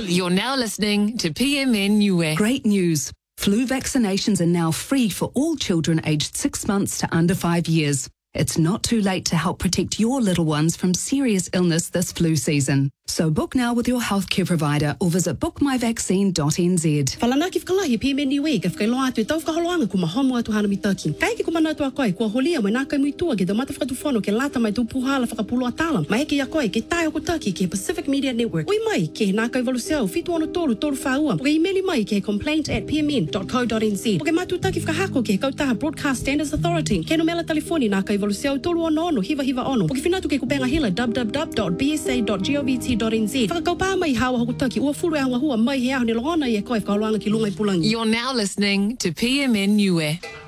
You're now listening to PMN Niue. Great news. Flu vaccinations are now free for all children aged 6 months to under 5 years. It's not too late to help protect your little ones from serious illness this flu season. So book now with your healthcare provider or visit bookmyvaccine.nz. Falana kif kalahi PMN Niue kif kailo atu tau kaholoanga kuma homo atu hana mitaki. Kai ki kuma natu akoi kwa holia mai nakai muitua ke domata fatu fono ke lata mai tu puhala whakapulo atalam. Mai ke yakoi ke tai o taki ke Pacific Media Network. Ui mai ke nakai valusiau fitu ono toru whaua. Ke emaili mai ke complaint@pmn.co.nz. Ke matu taki whakahako ke kautaha Broadcast Standards Authority. Ke no mela telefoni nakai valusiau tolu ono hiva ono. Ke finatu ke kupenga hila www.bsa.govt.nz. Whakakaupa mai hawa hokutaki ua furu e hanga hua mai hea hone longona i e koe whakaoloanga ki lungai pulangi. You're now listening to PMN Niue.